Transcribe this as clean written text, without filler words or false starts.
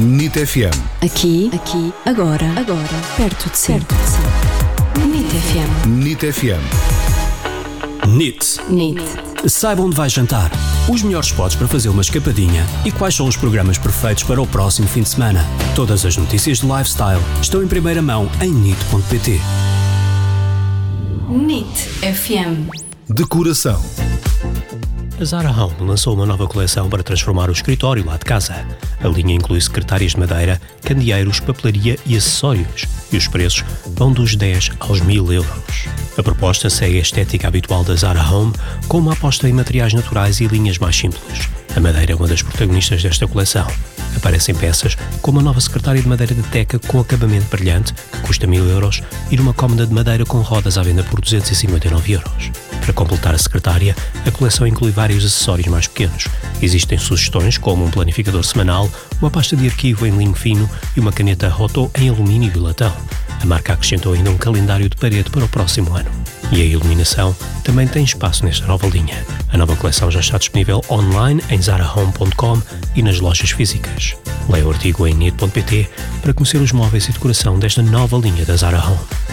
NIT FM. Aqui, agora, perto de si. NIT FM. NIT FM. NIT. Saiba onde vai jantar, os melhores spots para fazer uma escapadinha e quais são os programas perfeitos para o próximo fim de semana. Todas as notícias de lifestyle estão em primeira mão em NIT.pt. NIT FM. Decoração. A Zara Home lançou uma nova coleção para transformar o escritório lá de casa. A linha inclui secretárias de madeira, candeeiros, papelaria e acessórios. E os preços vão dos 10 aos 1.000 euros. A proposta segue a estética habitual da Zara Home, com uma aposta em materiais naturais e linhas mais simples. A madeira é uma das protagonistas desta coleção. Aparecem peças como a nova secretária de madeira de teca com acabamento brilhante, que custa 1.000 euros, e uma cómoda de madeira com rodas à venda por 259 euros. Para completar a secretária, a coleção inclui vários acessórios mais pequenos. Existem sugestões como um planificador semanal, uma pasta de arquivo em linho fino e uma caneta Roto em alumínio e latão. A marca acrescentou ainda um calendário de parede para o próximo ano. E a iluminação também tem espaço nesta nova linha. A nova coleção já está disponível online em zarahome.com e nas lojas físicas. Leia o artigo em NIT.pt para conhecer os móveis e decoração desta nova linha da Zara Home.